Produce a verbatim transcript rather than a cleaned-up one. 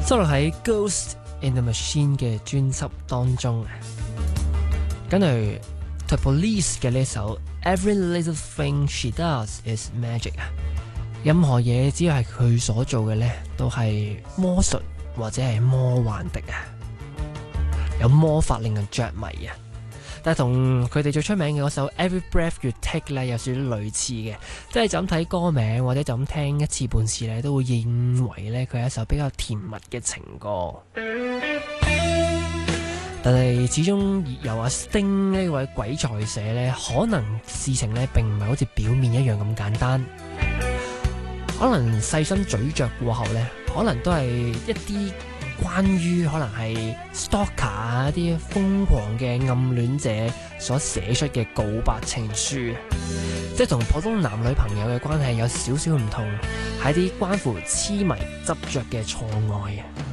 收錄喺《Ghost in the Machine》嘅專輯當中。跟住 The Police 嘅呢首 Every Little Thing She Does Is Magic 啊，任何嘢只要係佢所做嘅呢，都係魔術或者係魔幻的啊，有魔法令人着迷啊。但係同佢哋最出名嘅嗰首 Every Breath You Take 咧，有少少類似嘅，即係就咁睇歌名或者就咁聽一次半次咧，都會認為咧佢係一首比較甜蜜嘅情歌。但係始終由阿 Sting 呢位鬼才寫咧，可能事情咧並唔係好似表面一樣咁簡單，可能細心咀嚼過後咧，可能都係一啲關於可能係 stalker 啊，一啲瘋狂嘅暗戀者所寫出嘅告白情書，即係同普通男女朋友嘅關係有少少唔同，係啲關乎痴迷執着嘅錯愛啊。